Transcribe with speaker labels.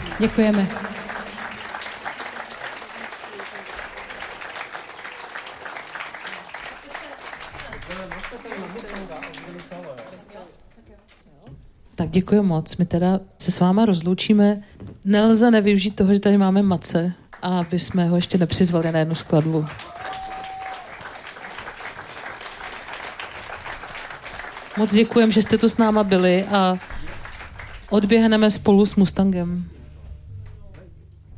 Speaker 1: Děkujeme. Tak děkuji moc. My teda se s váma rozloučíme. Nelze nevyužít toho, že tady máme Mace a aby jsme ho ještě nepřizvali na jednu skladbu. Moc děkujem, že jste tu s náma byli a odběhneme spolu s Mustangem.